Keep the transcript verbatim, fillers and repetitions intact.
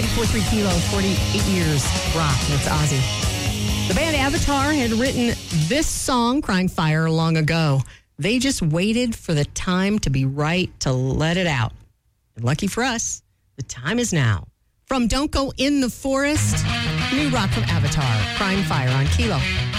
ninety-four point three Kilo, forty-eight years rock, and it's Ozzy. The band Avatar had written this song, Crying Fire, long ago. They just waited for the time to be right to let it out. And lucky for us, the time is now. From Don't Go in the Forest, new rock from Avatar, Crying Fire on Kilo.